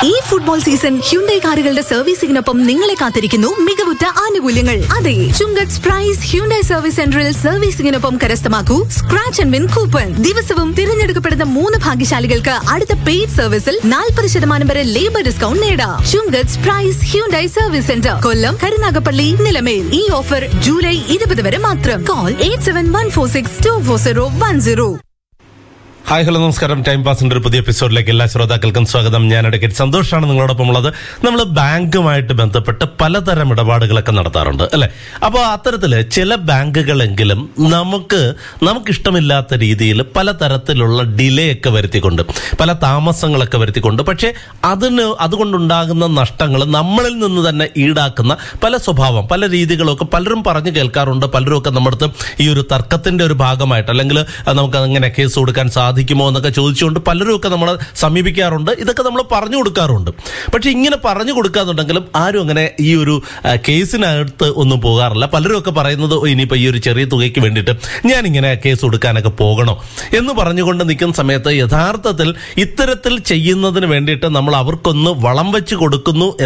ഈ football season Hyundai കാറുകളുടെ സർവീസിംഗിനൊപ്പം നിങ്ങളെ കാത്തിരിക്കുന്നു മികവുറ്റ ആനുകൂല്യങ്ങൾ. അതെ, ചുങ്കത്ത് പ്രൈസ് ഹ്യുണ്ടായി സർവീസ് സെന്ററിൽ സർവീസിംഗിനൊപ്പം കരസ്ഥമാക്കൂ സ്ക്രാച്ച് ആൻഡ് വിൻ കൂപ്പൺ. ദിവസവും തിരഞ്ഞെടുക്കപ്പെടുന്ന 3 ഭാഗ്യശാലികൾക്ക് അടുത്ത പെയ്ഡ് സർവീസിൽ 40% വരെ ലേബർ ഡിസ്കൗണ്ട് നേടാം. ചുങ്കത്ത് പ്രൈസ് ഹ്യുണ്ടായി സർവീസ് സെന്റർ, കൊല്ലം, കരുനാഗപ്പള്ളി, നിലമേൽ. ഈ ഓഫർ ജൂലൈ 20 വരെ മാത്രം. കോൾ 8714624010. ഹായ്, ഹലോ, നമസ്കാരം. ടൈം പാസിന്റെ ഒരു പുതിയ എപ്പിസോഡിലേക്ക് എല്ലാ ശ്രോതാക്കൾക്കും സ്വാഗതം. ഞാൻ അഡ്വക്കേറ്റ് സന്തോഷാണ് നിങ്ങളോടൊപ്പം ഉള്ളത്. നമ്മൾ ബാങ്കുമായിട്ട് ബന്ധപ്പെട്ട് പലതരം ഇടപാടുകളൊക്കെ നടത്താറുണ്ട്, അല്ലെ? അപ്പോൾ അത്തരത്തില് ചില ബാങ്കുകളെങ്കിലും നമുക്കിഷ്ടമില്ലാത്ത രീതിയിൽ പലതരത്തിലുള്ള ഡിലേ ഒക്കെ വരുത്തിക്കൊണ്ട്, പല താമസങ്ങളൊക്കെ വരുത്തിക്കൊണ്ട്, പക്ഷെ അതുകൊണ്ടുണ്ടാകുന്ന നഷ്ടങ്ങൾ നമ്മളിൽ നിന്ന് തന്നെ ഈടാക്കുന്ന പല സ്വഭാവം, പല രീതികളൊക്കെ പലരും പറഞ്ഞു കേൾക്കാറുണ്ട്. പലരും ഒക്കെ നമ്മുടെ അടുത്ത് ഈ ഒരു തർക്കത്തിന്റെ ഒരു ഭാഗമായിട്ട്, അല്ലെങ്കിൽ നമുക്ക് അങ്ങനെ കേസ് കൊടുക്കാൻ സാധിക്കുമോ എന്നൊക്കെ ചോദിച്ചുകൊണ്ട് പലരും ഒക്കെ നമ്മളെ സമീപിക്കാറുണ്ട്. ഇതൊക്കെ നമ്മൾ പറഞ്ഞു കൊടുക്കാറുണ്ട്. പക്ഷെ ഇങ്ങനെ പറഞ്ഞു കൊടുക്കാന്നുണ്ടെങ്കിലും ആരും അങ്ങനെ ഈ ഒരു കേസിനകത്ത് ഒന്നും പോകാറില്ല. പലരും ഒക്കെ പറയുന്നത് ഇനിയിപ്പോൾ ഈ ഒരു ചെറിയ തുകയ്ക്ക് വേണ്ടിയിട്ട് ഞാനിങ്ങനെ കേസ് കൊടുക്കാനൊക്കെ പോകണോ എന്ന് പറഞ്ഞുകൊണ്ട് നിൽക്കുന്ന സമയത്ത് യഥാർത്ഥത്തിൽ ഇത്തരത്തിൽ ചെയ്യുന്നതിന് വേണ്ടിയിട്ട് നമ്മൾ അവർക്കൊന്ന് വളം വെച്ച് കൊടുക്കുന്നു